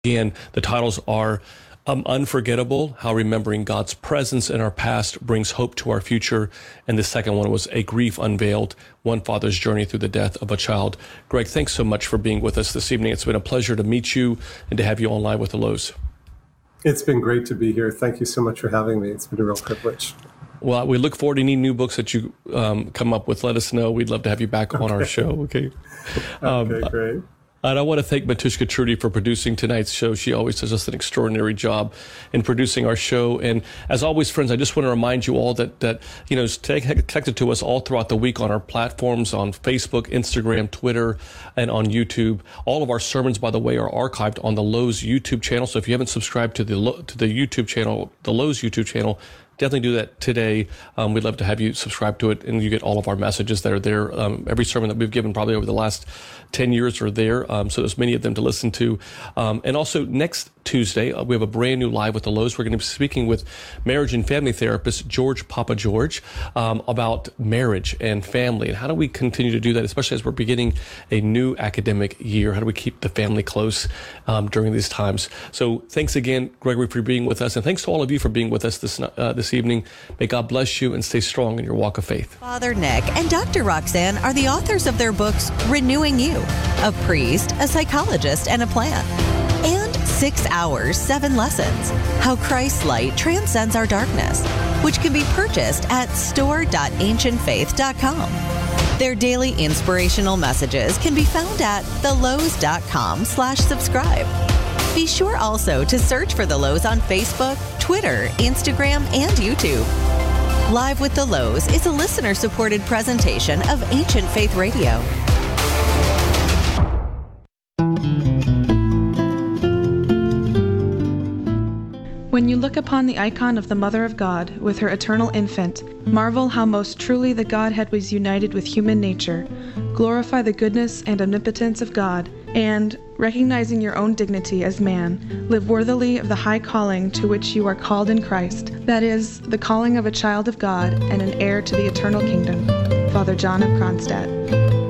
Again, the titles are Unforgettable, How Remembering God's Presence in Our Past Brings Hope to Our Future. And the second one was A Grief Unveiled, One Father's Journey Through the Death of a Child. Greg, thanks so much for being with us this evening. It's been a pleasure to meet you and to have you online with the Lowe's. It's been great to be here. Thank you so much for having me. It's been a real privilege. Well, we look forward to any new books that you come up with. Let us know. We'd love to have you back on our show. Okay. Okay, great. And I want to thank Matushka Trudy for producing tonight's show. She always does just an extraordinary job in producing our show. And as always, friends, I just want to remind you all that stay connected to us all throughout the week on our platforms, on Facebook, Instagram, Twitter, and on YouTube. All of our sermons, by the way, are archived on the Lowe's YouTube channel. So if you haven't subscribed to the YouTube channel, the Lowe's YouTube channel, definitely do that today. We'd love to have you subscribe to it, and you get all of our messages that are there. Every sermon that we've given probably over the last 10 years are there, so there's many of them to listen to. And also next Tuesday, we have a brand new Live with the Lowe's. We're going to be speaking with marriage and family therapist George Papa George about marriage and family, and how do we continue to do that, especially as we're beginning a new academic year. How do we keep the family close during these times? So thanks again, Gregory, for being with us, and thanks to all of you for being with us this evening. May God bless you and stay strong in your walk of faith. Father Nick and Dr. Roxanne are the authors of their books, Renewing You, a priest, a psychologist, and a plant. And 6 Hours, 7 Lessons, How Christ's Light Transcends Our Darkness, which can be purchased at store.ancientfaith.com. Their daily inspirational messages can be found at thelowes.com/subscribe. Be sure also to search for The Lowe's on Facebook, Twitter, Instagram, and YouTube. Live with the Lowe's is a listener-supported presentation of Ancient Faith Radio. When you look upon the icon of the Mother of God with her eternal infant, marvel how most truly the Godhead was united with human nature. Glorify the goodness and omnipotence of God, and, recognizing your own dignity as man, live worthily of the high calling to which you are called in Christ, that is, the calling of a child of God and an heir to the eternal kingdom. Father John of Kronstadt.